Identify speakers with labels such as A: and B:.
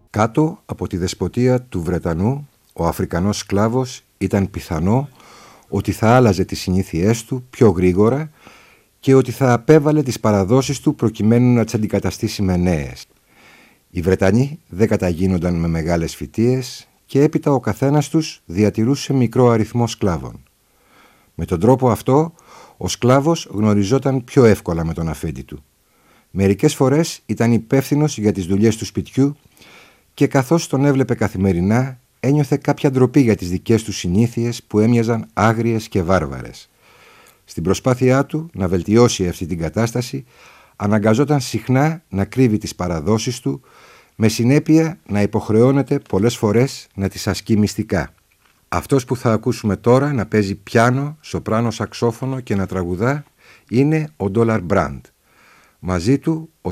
A: Κάτω από τη δεσποτεία του Βρετανού, ο Αφρικανός σκλάβος ήταν πιθανό ότι θα άλλαζε τις συνήθειές του πιο γρήγορα και ότι θα απέβαλε τις παραδόσεις του προκειμένου να τις αντικαταστήσει με νέες. Οι Βρετανοί δεν καταγίνονταν με μεγάλες φυτείες και έπειτα ο καθένας τους διατηρούσε μικρό αριθμό σκλάβων. Με τον τρόπο αυτό, ο σκλάβος γνωριζόταν πιο εύκολα με τον αφέντη του. Μερικές φορές ήταν υπεύθυνος για τις δουλειές του σπιτιού και καθώς τον έβλεπε καθημερινά, ένιωθε κάποια ντροπή για τις δικές του συνήθειες που έμοιαζαν άγριες και βάρβαρες. Στην προσπάθειά του να βελτιώσει αυτή την κατάσταση, αναγκαζόταν συχνά να κρύβει τις παραδόσεις του, με συνέπεια να υποχρεώνεται πολλές φορές να τις ασκεί μυστικά. Αυτός που θα ακούσουμε τώρα να παίζει πιάνο, σοπράνο σαξόφωνο και να τραγουδά είναι ο Ντόλαρ Μπραντ. Μαζί του ο